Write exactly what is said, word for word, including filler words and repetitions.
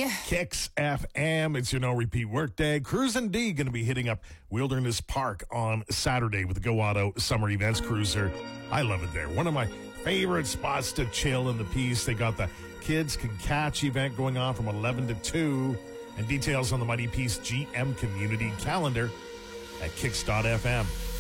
Kicks F M. It's your no repeat workday. Cruisin' D going to be hitting up Wilderness Park on Saturday with the Go Auto Summer Events Cruiser. I love it there. One of my favorite spots to chill in the Peace. They got the Kids Can Catch event going on from eleven to two. And details on the Mighty Peace G M community calendar at kicks dot f m.